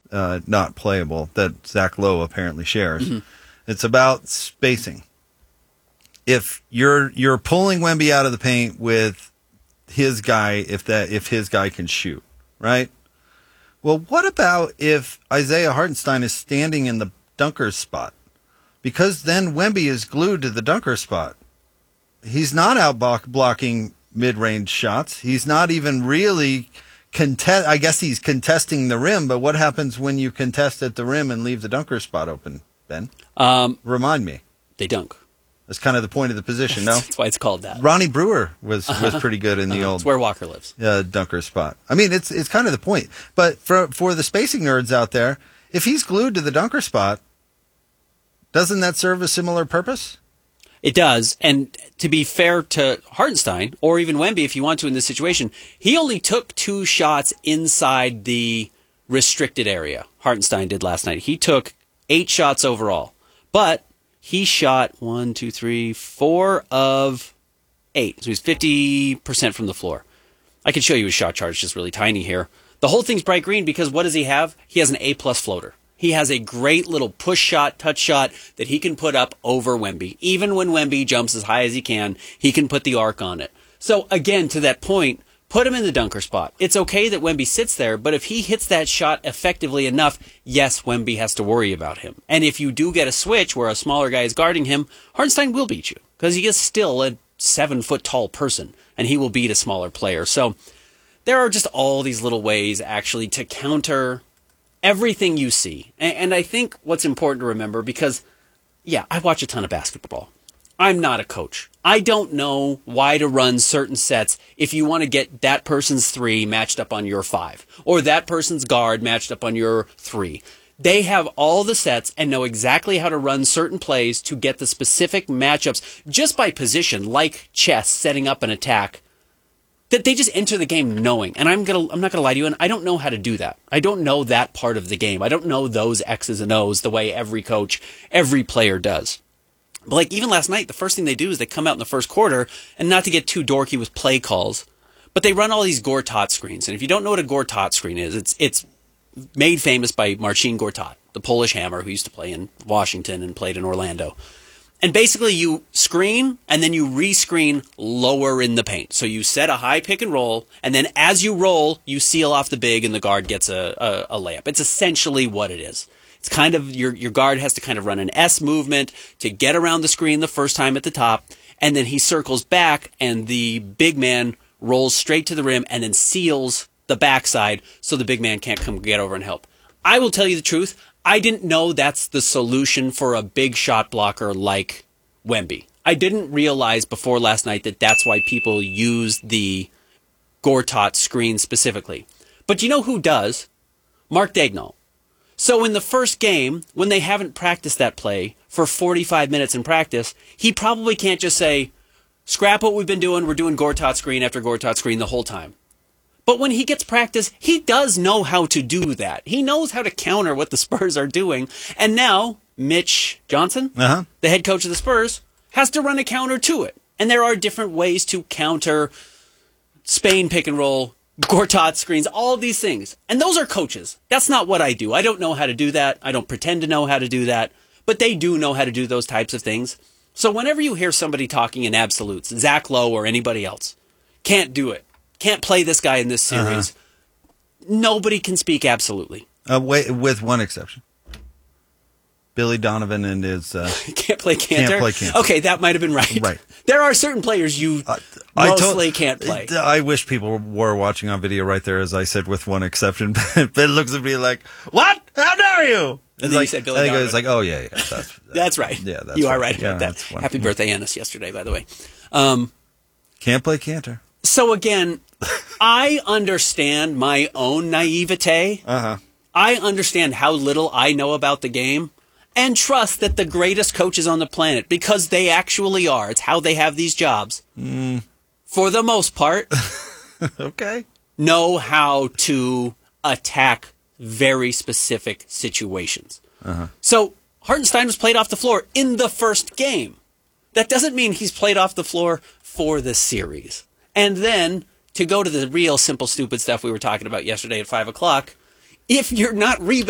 not playable that Zach Lowe apparently shares. Mm-hmm. It's about spacing. If you're pulling Wemby out of the paint with his guy, if his guy can shoot, right? Well, what about if Isaiah Hartenstein is standing in the dunker's spot? Because then Wemby is glued to the dunker spot. He's not out blocking mid-range shots. He's not even really I guess he's contesting the rim, but what happens when you contest at the rim and leave the dunker spot open, Ben? Remind me. They dunk. That's kind of the point of the position, no? That's why it's called that. Ronnie Brewer was pretty good in the old... It's where Walker lives. Dunker spot. I mean, it's kind of the point. But for the spacing nerds out there, if he's glued to the dunker spot, doesn't that serve a similar purpose? It does. And to be fair to Hartenstein, or even Wemby if you want to in this situation, he only took 2 shots inside the restricted area. Hartenstein did last night. He took 8 shots overall. But he shot 4 of 8. So he's 50% from the floor. I can show you his shot chart. It's just really tiny here. The whole thing's bright green because what does he have? He has an A-plus floater. He has a great little push shot, touch shot that he can put up over Wemby. Even when Wemby jumps as high as he can put the arc on it. So again, to that point, put him in the dunker spot. It's okay that Wemby sits there, but if he hits that shot effectively enough, yes, Wemby has to worry about him. And if you do get a switch where a smaller guy is guarding him, Hartenstein will beat you because he is still a 7-foot tall person and he will beat a smaller player. So there are just all these little ways actually to counter everything you see. And I think what's important to remember, because, yeah, I watch a ton of basketball. I'm not a coach. I don't know why to run certain sets if you want to get that person's 3 matched up on your 5, or that person's guard matched up on your 3. They have all the sets and know exactly how to run certain plays to get the specific matchups just by position, like chess, setting up an attack, that they just enter the game knowing. And I'm not gonna lie to you, and I don't know how to do that. I don't know that part of the game. I don't know those X's and O's the way every coach, every player does. But like even last night, the first thing they do is they come out in the first quarter, and not to get too dorky with play calls, but they run all these Gortat screens. And if you don't know what a Gortat screen is, it's made famous by Marcin Gortat, the Polish hammer who used to play in Washington and played in Orlando. And basically you screen and then you rescreen lower in the paint. So you set a high pick and roll, and then as you roll, you seal off the big and the guard gets a layup. It's essentially what it is. It's kind of your guard has to kind of run an S movement to get around the screen the first time at the top, and then he circles back and the big man rolls straight to the rim and then seals the backside so the big man can't come get over and help. I will tell you the truth. I didn't know that's the solution for a big shot blocker like Wemby. I didn't realize before last night that that's why people use the Gortat screen specifically. But you know who does? Mark Daigneault. So in the first game, when they haven't practiced that play for 45 minutes in practice, he probably can't just say, scrap what we've been doing, we're doing Gortat screen after Gortat screen the whole time. But when he gets practice, he does know how to do that. He knows how to counter what the Spurs are doing. And now, Mitch Johnson, the head coach of the Spurs, has to run a counter to it. And there are different ways to counter Spain pick and roll, Gortat screens, all of these things. And those are coaches. That's not what I do. I don't know how to do that. I don't pretend to know how to do that. But they do know how to do those types of things. So whenever you hear somebody talking in absolutes, Zach Lowe or anybody else, can't do it. Can't play this guy in this series. Nobody can speak absolutely. With one exception. Billy Donovan and his... can't play Cantor? Okay, that might have been right. Right. There are certain players you mostly can't play. I wish people were watching on video right there as I said with one exception. Ben looks at me like, what? How dare you? And then you said Billy Donovan. It's like, oh, yeah. That's right. Yeah, you are right about that. Happy birthday, Ennis, yesterday, by the way. Can't play Cantor. So again, I understand my own naivete. I understand how little I know about the game and trust that the greatest coaches on the planet, because they actually are, it's how they have these jobs, for the most part, know how to attack very specific situations. So Hartenstein was played off the floor in the first game. That doesn't mean he's played off the floor for the series. And then, to go to the real simple, stupid stuff we were talking about yesterday at 5 o'clock, if you're not rebounding,